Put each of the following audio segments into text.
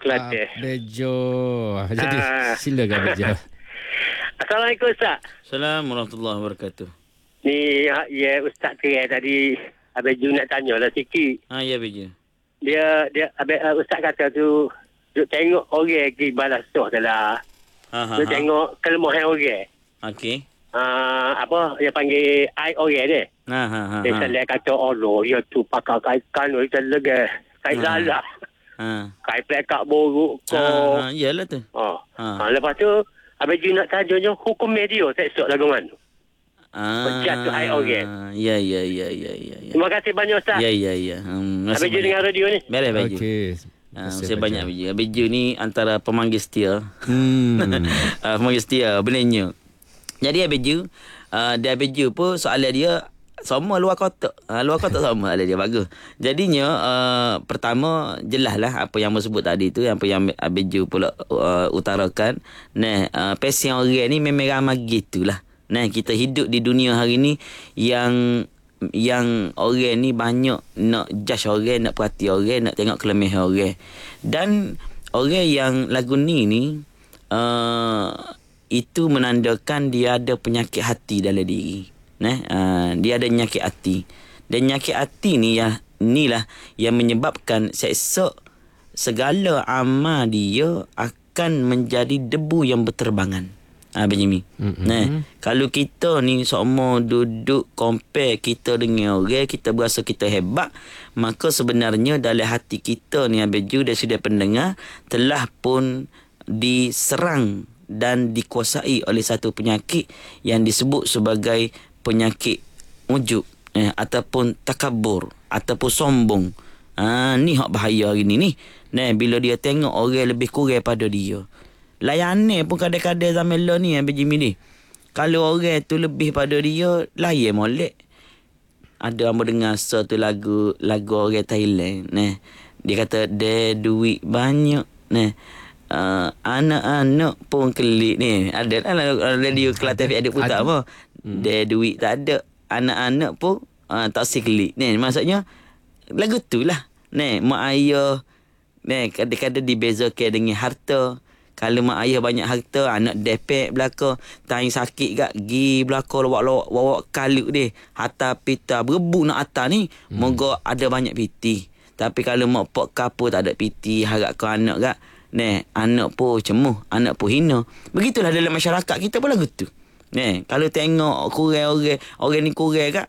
Kelantan. Bejo. Jadi silakan Bejo. Assalamualaikum Ustaz. Assalamualaikum warahmatullahi wabarakatuh. Ni ya Ustaz kira tadi Abang Ju nak tanya lah sikit. Ya Bejo. Dia Ustaz kata tu duk tengok orang pergi balas soh dah. Duk tengok kelemahan orang. Okey. Apa dia panggil ai orang dia. Misalnya kata Allah dia tu pakai kaitan dia lega kai lalah. Kai plekak buruk ko. Iyalah tu. Lepas tu Abang Ju nak tanya hukum media tak sok lagu mana. Jatuh ai orang. Ya. Terima kasih banyak Ustaz. Ya. Abang Ju dengar radio ni. Beres Bejo. Okey. Saya banyak Bejo. Bejo ni antara pemanggil setia. Pemanggil setia benarnya. Jadi Bejo, dia Bejo pun soalan dia sama luar kotak. Luar kotak sama soalan dia bagus. Jadinya pertama jelaslah apa yang sebut tadi tu, apa yang Bejo pula utarakan. Pasien orang ni memang ramai gitulah. Kita hidup di dunia hari ni yang orang ni banyak nak judge orang, nak perhati orang, nak tengok kelemahan orang. Dan orang yang lagu ni itu menandakan dia ada penyakit hati dalam diri. Dia ada penyakit hati. Dan penyakit hati ni inilah yang menyebabkan esok segala amal dia akan menjadi debu yang berterbangan. Benjamin. Kalau kita ni semua duduk compare kita dengan orang, kita berasa kita hebat, maka sebenarnya dalam hati kita ni Bejo dan sudah pendengar telah pun diserang dan dikuasai oleh satu penyakit yang disebut sebagai penyakit ujub ataupun takabur ataupun sombong. Ni hak bahaya hari ni. Bila dia tengok orang lebih kurang pada dia. Layanan pun kadang-kadang zaman lo ni Benjamin ni. Kalau orang tu lebih pada dia, layan molek. Ada hamba dengar satu lagu orang Thailand. Dia kata dia duit banyak. Anak-anak pun kelik ni. Ada radio Kelantan ada putar apa. Dia duit tak ada. Anak-anak pun tak sekelik. Maksudnya lagu tu lah. Mak ayah kadang-kadang dibezakan dengan harta. Kalau mak ayah banyak harta, anak depek belaka, taing sakit gak gi belaka lawak kaluk dia. Hatta pita berebut nak atas ni, moga ada banyak piti. Tapi kalau mak pak kapur tak ada piti, harap kau anak gak. Anak pun cemuh, anak pun hina. Begitulah dalam masyarakat kita pun lagu tu. Kalau tengok kurang orang ni kurang gak,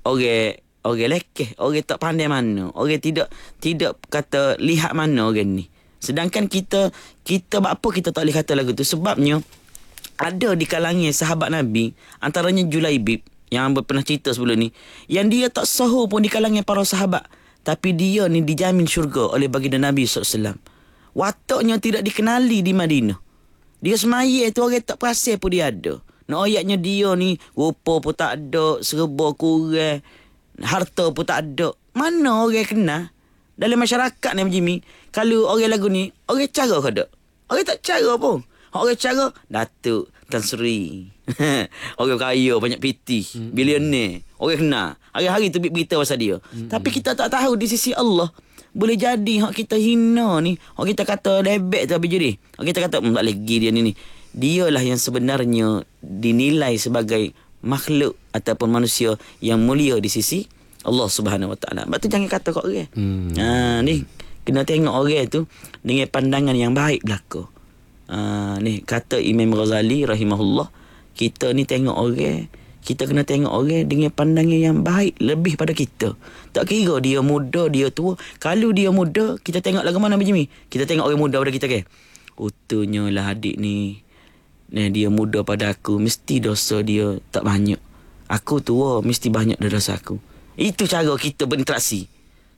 orang lekeh, orang tak pandai mana, orang tidak kata lihat mana orang ni. Sedangkan kita apa kita tak boleh kata lagu tu? Sebabnya ada di kalangan sahabat Nabi, antaranya Julaibib yang pernah cerita sebelum ni, yang dia tak sahur pun di kalangan para sahabat, tapi dia ni dijamin syurga oleh baginda Nabi SAW. Wataknya tidak dikenali di Madinah. Dia semaya tu orang tak perasan pun dia ada. Nak ayatnya dia ni rupa pun tak ada, serba kurang, harta pun tak ada. Mana orang kenal? Dalam masyarakat ni Jimmy, kalau orang lagu ni, orang cara ke tak? Orang tak cara pun. Orang cara, Datuk Tan Sri. Orang kaya, banyak piti, bilioner. Orang kenal. Hari-hari tu berita pasal dia. Tapi kita tak tahu di sisi Allah. Boleh jadi hak kita hina ni, hak kita kata lebek tu habis jadi. Hak kita kata tak lagi dia ni. Dialah yang sebenarnya dinilai sebagai makhluk ataupun manusia yang mulia di sisi Allah Subhanahu Wa Taala. Sebab tu jangan kata kat orang. Ni kena tengok orang tu dengan pandangan yang baik belaka. Ni kata Imam Ghazali rahimahullah, kita ni tengok orang, kita kena tengok orang dengan pandangan yang baik lebih pada kita. Tak kira dia muda, dia tua. Kalau dia muda, kita tengok lagu mana macam ni? Kita tengok orang muda pada kita kan. Utuhnya lah adik ni. Dia muda pada aku, mesti dosa dia tak banyak. Aku tua, mesti banyak dosa aku. Itu cara kita berinteraksi.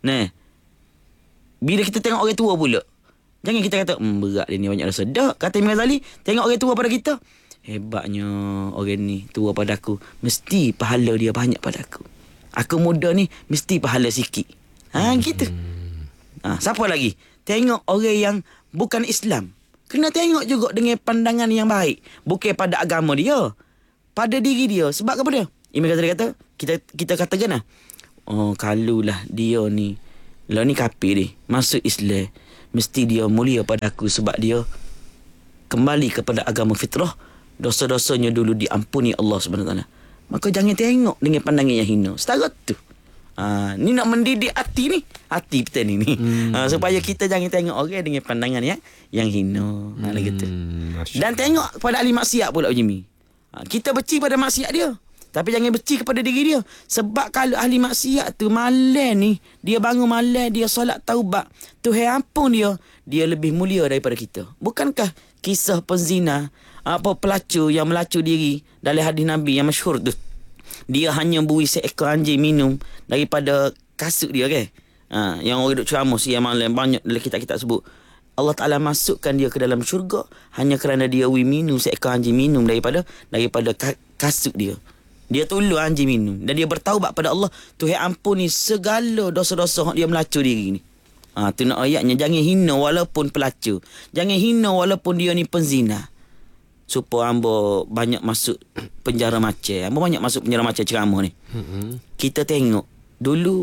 Bila kita tengok orang tua pula, jangan kita kata berat dia ni banyak dosa. Dah, kata Imam Ghazali, tengok orang tua pada kita, hebatnya orang ni tua pada aku, mesti pahala dia banyak pada aku. Aku muda ni mesti pahala sikit. Gitu. Siapa lagi? Tengok orang yang bukan Islam, kena tengok juga dengan pandangan yang baik. Bukan pada agama dia, pada diri dia. Sebab apa dia? Imam Ghazali kata, kita katakan lah, kalulah dia ni, lah ni kafir ni, masuk Islam, mesti dia mulia pada aku sebab dia kembali kepada agama fitrah, dosa-dosanya dulu diampuni Allah Subhanahu Wa Taala. Maka jangan tengok dengan pandangan yang hina. Setara tu. Ni nak mendidik hati kita ni. Supaya kita jangan tengok orang dengan pandangan yang hina. Gitu. Dan tengok pada ahli maksiat pula Jimmy. Kita benci pada maksiat dia, tapi jangan benci kepada diri dia. Sebab kalau ahli maksiat tu malam ni, dia bangun malam, dia solat taubat, Tuhan ampun dia lebih mulia daripada kita. Bukankah kisah penzina, pelacur yang melacur diri dalam hadis Nabi yang masyhur tu, dia hanya bui seekor anjing minum daripada kasut dia kan? Yang orang duduk ceramah siang malam banyak dalam kitab-kitab sebut Allah Ta'ala masukkan dia ke dalam syurga hanya kerana dia minum seekor anjing minum daripada kasut dia. Dia tolong anjing minum dan dia bertaubat pada Allah, Tuhan ampuni segala dosa-dosa dia melacur diri ni. Tu nak ayatnya, jangan hina walaupun pelacur, jangan hina walaupun dia ni penzina. Supaya hamba banyak masuk penjara macam, hamba banyak masuk penjara macam ceramah ni. Kita tengok dulu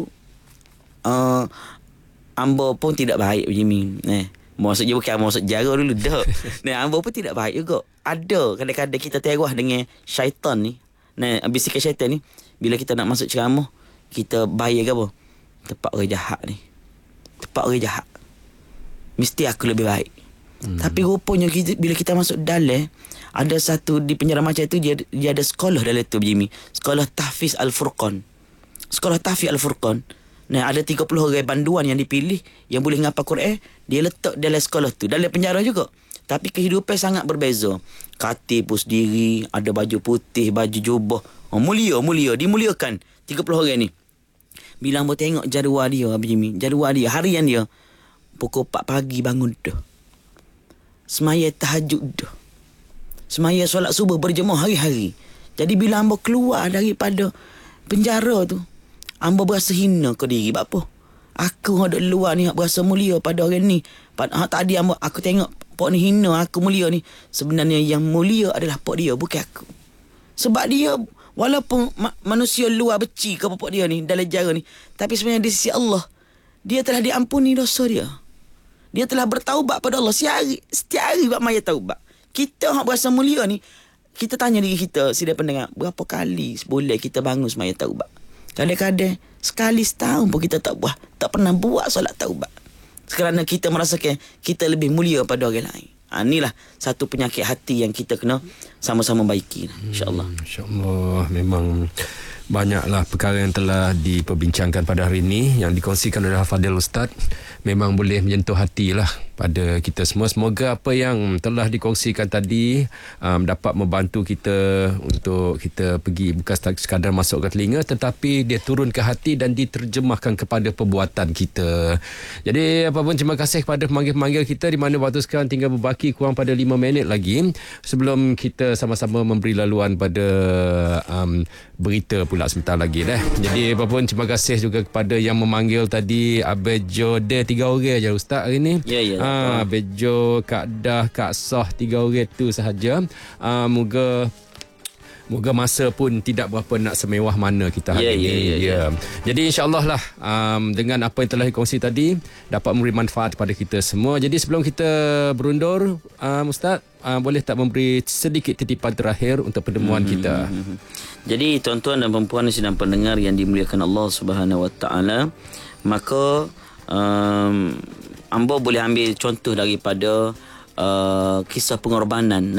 hamba pun tidak baik Jimmy. Maksudnya bukan masuk penjara dulu dah. Hamba pun tidak baik juga. Ada kadang-kadang kita terah dengan syaitan ni. Bisikan syaitan ni, bila kita nak masuk ceramah, kita bayar ke apa? Tepat orang jahat ni. Tepat orang jahat. Mesti aku lebih baik. Tapi rupanya bila kita masuk dalam, ada satu di penjara macam tu, dia ada sekolah dalam tu Jimmy. Sekolah Tahfiz Al-Furqan. Sekolah Tahfiz Al-Furqan. Ada 30 orang banduan yang dipilih yang boleh ngapal Quran, dia letak dalam sekolah tu, dalam penjara juga. Tapi kehidupan sangat berbeza. Katil pun sendiri, ada baju putih, baju jubah. Mulia, dimuliakan 30 orang ni. Bila hamba tengok jadual dia Jimmy, jadual dia, harian dia, pukul 4 pagi bangun dah. Semaya tahajud dah. Semaya solat subuh berjemaah hari-hari. Jadi bila hamba keluar daripada penjara tu, hamba berasa hina ke diri. Sebab apa? Aku yang ada luar ni berasa mulia pada orang ni. Tadi aku tengok pok ni hina, aku mulia ni. Sebenarnya yang mulia adalah pok dia, bukan aku. Sebab dia, walaupun manusia luar benci ke pok dia ni dalam jara ni, tapi sebenarnya di sisi Allah, dia telah diampuni dosa dia. Dia telah bertaubat pada Allah. Setiap hari buat maya taubat. Kita yang berasa mulia ni, kita tanya diri kita, sidang pendengar, berapa kali boleh kita bangun semaya taubat? Kadang-kadang sekali setahun pun kita tak pernah buat solat taubat. Kerana kita merasakan kita lebih mulia pada orang lain. Inilah satu penyakit hati yang kita kena sama-sama baiki, insya-Allah. Insya-Allah. Memang banyaklah perkara yang telah diperbincangkan pada hari ini yang dikongsikan oleh Fadil Ustaz. Memang boleh menyentuh hatilah pada kita semua. Semoga apa yang telah dikongsikan tadi dapat membantu kita untuk kita pergi, bukan sekadar masuk ke telinga, tetapi dia turun ke hati dan diterjemahkan kepada perbuatan kita. Jadi apa pun, terima kasih kepada pemanggil-pemanggil kita, di mana waktu sekarang tinggal berbaki kurang pada 5 minit lagi sebelum kita sama-sama memberi laluan pada berita pula sebentar lagi dah. Jadi apa pun, terima kasih juga kepada yang memanggil tadi. Abejo dia 3 orang je Ustaz hari ni. Ya. Bejo, Kak Dah, Kak Soh, 3 orang tu sahaja. Moga masa pun tidak berapa nak semewah mana kita hari ini. Ya. Jadi insya-Allah lah dengan apa yang telah dikongsi tadi dapat memberi manfaat kepada kita semua. Jadi sebelum kita berundur, Ustaz, boleh tak memberi sedikit titipan terakhir untuk pertemuan kita? Jadi tuan-tuan dan puan-puan sidang pendengar yang dimuliakan Allah Subhanahu Wa Taala, maka Ambo boleh ambil contoh daripada kisah pengorbanan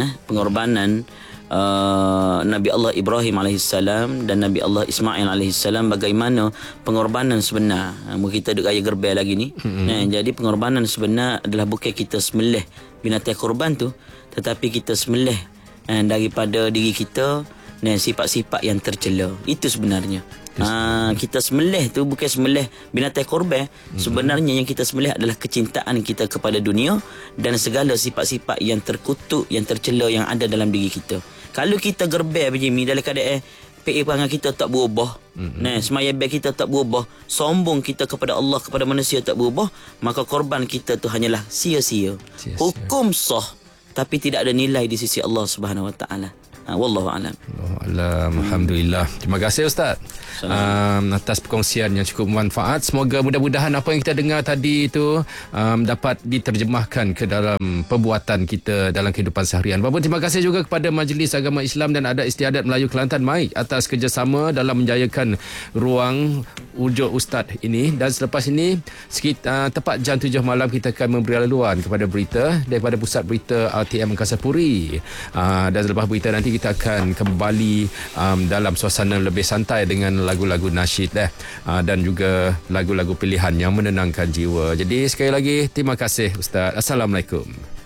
Nabi Allah Ibrahim AS dan Nabi Allah Ismail AS, bagaimana pengorbanan sebenar. Kita duduk raya gerbel lagi ni. Jadi pengorbanan sebenar adalah bukan kita sembelih binatang korban tu, tetapi kita sembelih daripada diri kita sifat-sifat yang tercela. Itu sebenarnya. Kita sembelih tu bukan sembelih binatang korban. Sebenarnya yang kita sembelih adalah kecintaan kita kepada dunia dan segala sifat-sifat yang terkutuk, yang tercela yang ada dalam diri kita. Kalau kita gerbel begini dalam keadaan perangai kita tak berubah, semaya baik kita tak berubah, sombong kita kepada Allah, kepada manusia tak berubah, maka korban kita tu hanyalah sia-sia. Hukum sah, tapi tidak ada nilai di sisi Allah Subhanahu Wa Taala. Wallahu a'lam. Alhamdulillah. Terima kasih Ustaz. atas perkongsian yang cukup bermanfaat. Semoga mudah-mudahan apa yang kita dengar tadi itu dapat diterjemahkan ke dalam perbuatan kita dalam kehidupan seharian. Bapak, terima kasih juga kepada Majlis Agama Islam dan Adat Istiadat Melayu Kelantan MAIK atas kerjasama dalam menjayakan ruang Wujud Ustaz ini. Dan selepas ini sekitar tepat jam 7 malam kita akan memberi laluan kepada berita daripada Pusat Berita RTM Angkasa Puri. Dan selepas berita nanti kita akan kembali dalam suasana lebih santai dengan lagu-lagu nasyid dan juga lagu-lagu pilihan yang menenangkan jiwa. Jadi sekali lagi terima kasih Ustaz. Assalamualaikum.